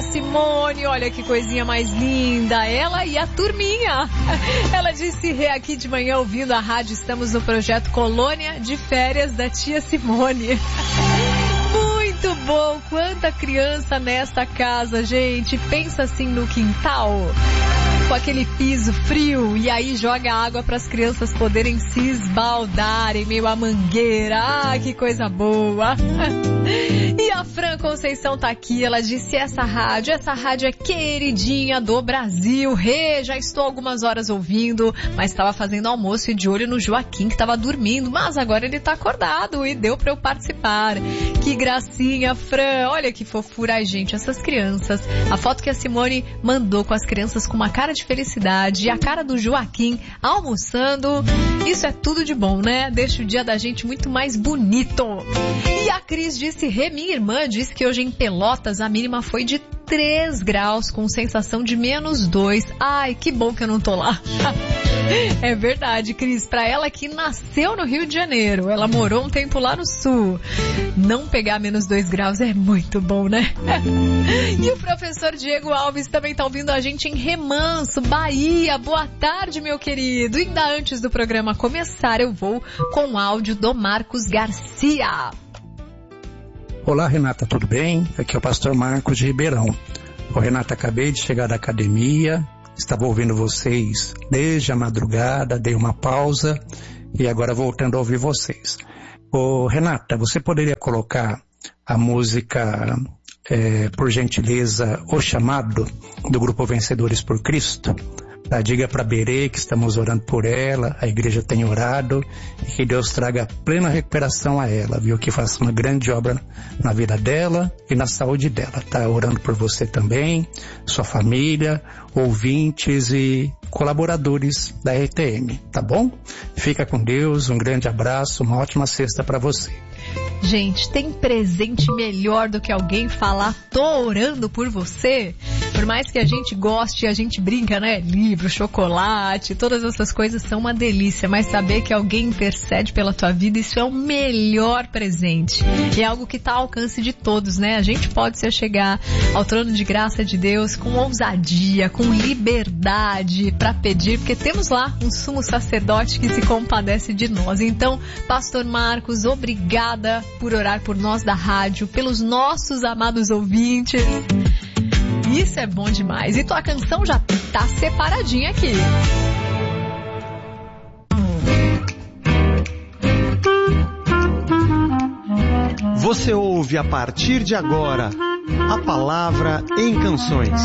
tia Simone, olha que coisinha mais linda, ela e a turminha. Ela disse, Rê, aqui de manhã ouvindo a rádio, estamos no projeto Colônia de Férias da tia Simone. Muito bom, quanta criança nesta casa, gente, pensa assim no quintal, com aquele piso frio, e aí joga água para as crianças poderem se esbaldarem, meio a mangueira, que coisa boa. E a Fran Conceição tá aqui, ela disse, essa rádio é queridinha do Brasil, Rê, já estou algumas horas ouvindo, mas estava fazendo almoço e de olho no Joaquim que estava dormindo, mas agora ele tá acordado e deu para eu participar. Que gracinha, Fran, olha que fofura. Ai, gente, essas crianças, a foto que a Simone mandou com as crianças com uma cara de felicidade e a cara do Joaquim almoçando, isso é tudo de bom, né? Deixa o dia da gente muito mais bonito. E a Cris disse, Rê, minha irmã disse que hoje em Pelotas a mínima foi de 3 graus com sensação de -2. Ai, que bom que eu não tô lá. É verdade, Cris, pra ela que nasceu no Rio de Janeiro, ela morou um tempo lá no sul, não pegar -2 graus é muito bom, né? E o professor Diego Alves também tá ouvindo a gente em Remanso, Bahia. Boa tarde, meu querido. Ainda antes do programa começar, eu vou com o áudio do Marcos Garcia. Olá, Renata, tudo bem? Aqui é o pastor Marcos de Ribeirão. Ô, Renata, acabei de chegar da academia, estava ouvindo vocês desde a madrugada, dei uma pausa e agora voltando a ouvir vocês. Ô, Renata, você poderia colocar a música, por gentileza, O Chamado, do grupo Vencedores por Cristo? Tá? Diga para Berê que estamos orando por ela, a igreja tem orado, e que Deus traga plena recuperação a ela, viu? Que faça uma grande obra na vida dela e na saúde dela. Tá orando por você também, sua família, ouvintes e colaboradores da RTM, tá bom? Fica com Deus, um grande abraço, uma ótima sexta para você. Gente, tem presente melhor do que alguém falar, tô orando por você? Por mais que a gente goste e a gente brinca, né? Livro, chocolate, todas essas coisas são uma delícia, mas saber que alguém intercede pela tua vida, isso é o melhor presente. E é algo que tá ao alcance de todos, né? A gente pode se achegar ao trono de graça de Deus com ousadia, com liberdade para pedir, porque temos lá um sumo sacerdote que se compadece de nós. Então, Pastor Marcos, obrigada por orar por nós da rádio, pelos nossos amados ouvintes. Isso é bom demais. E tua canção já tá separadinha aqui. Você ouve a partir de agora a Palavra em Canções.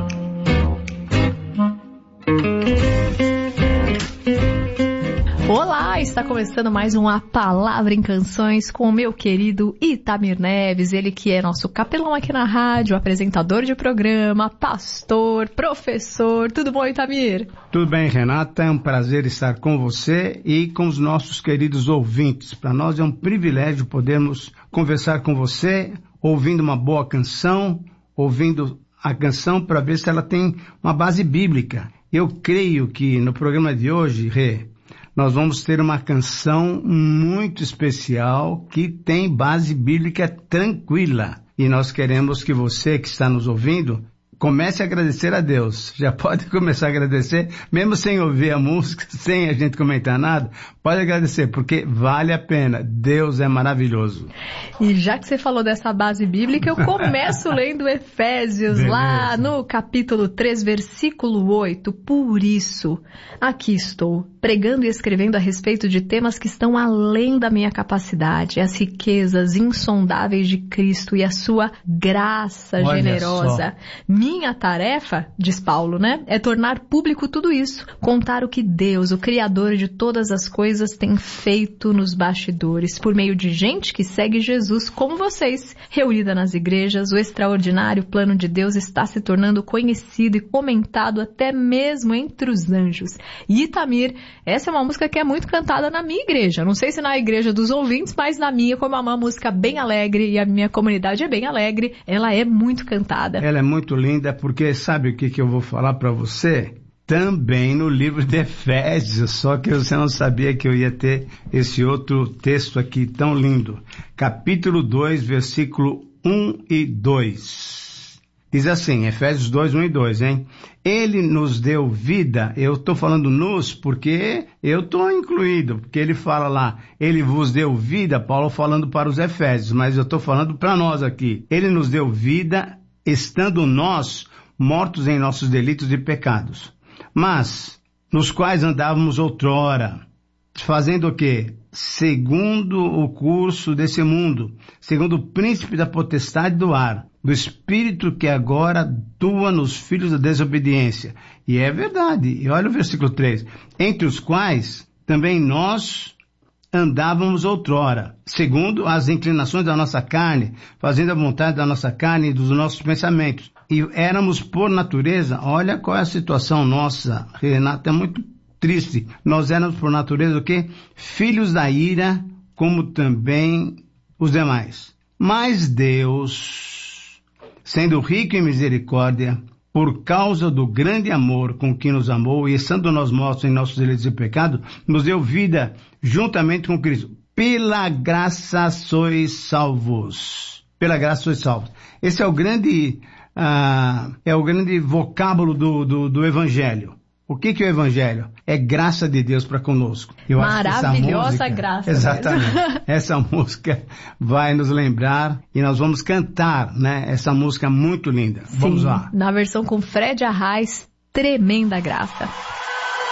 Olá, está começando mais uma Palavra em Canções com o meu querido Itamir Neves, ele que é nosso capelão aqui na rádio, apresentador de programa, pastor, professor. Tudo bom, Itamir? Tudo bem, Renata, é um prazer estar com você e com os nossos queridos ouvintes. Para nós é um privilégio podermos conversar com você, ouvindo uma boa canção, ouvindo a canção para ver se ela tem uma base bíblica. Eu creio que no programa de hoje, Rê, nós vamos ter uma canção muito especial que tem base bíblica tranquila. E nós queremos que você que está nos ouvindo comece a agradecer a Deus. Já pode começar a agradecer, mesmo sem ouvir a música, sem a gente comentar nada, pode agradecer, porque vale a pena. Deus é maravilhoso. E já que você falou dessa base bíblica, eu começo lendo Efésios, lá no capítulo 3, versículo 8. Por isso, aqui estou, pregando e escrevendo a respeito de temas que estão além da minha capacidade, as riquezas insondáveis de Cristo e a sua graça generosa. Minha tarefa, diz Paulo, né, é tornar público tudo isso, contar o que Deus, o Criador de todas as coisas, tem feito nos bastidores, por meio de gente que segue Jesus como vocês. Reunida nas igrejas, o extraordinário plano de Deus está se tornando conhecido e comentado até mesmo entre os anjos. E Itamir, essa é uma música que é muito cantada na minha igreja. Não sei se na igreja dos ouvintes, mas na minha, como é uma música bem alegre e a minha comunidade é bem alegre, ela é muito cantada. Ela é muito linda porque sabe o que eu vou falar para você? Também no livro de Efésios, só que você não sabia que eu ia ter esse outro texto aqui tão lindo. Capítulo 2, versículo 1 e 2. Diz assim, Efésios 2, 1 e 2, hein? Ele nos deu vida, eu estou falando nos porque eu estou incluído, porque ele fala lá, ele vos deu vida, Paulo falando para os Efésios, mas eu estou falando para nós aqui. Ele nos deu vida, estando nós mortos em nossos delitos e pecados, mas nos quais andávamos outrora, fazendo o quê? Segundo o curso desse mundo, segundo o príncipe da potestade do ar, do espírito que agora atua nos filhos da desobediência. E é verdade. E olha o versículo 3. Entre os quais também nós andávamos outrora, segundo as inclinações da nossa carne, fazendo a vontade da nossa carne e dos nossos pensamentos. E éramos por natureza, olha qual é a situação nossa, Renata, é muito triste. Nós éramos por natureza o quê? Filhos da ira, como também os demais. Mas Deus, sendo rico em misericórdia, por causa do grande amor com que nos amou, e estando nós mortos em nossos delitos e pecados, nos deu vida juntamente com Cristo. Pela graça sois salvos. Pela graça sois salvos. Esse é o grande vocábulo do Evangelho. O que é o Evangelho? É graça de Deus para conosco. Eu Maravilhosa acho que essa música, graça. Exatamente. Essa música vai nos lembrar e nós vamos cantar, né? Essa música muito linda. Sim, vamos lá. Na versão com Fred Arraes, Tremenda Graça.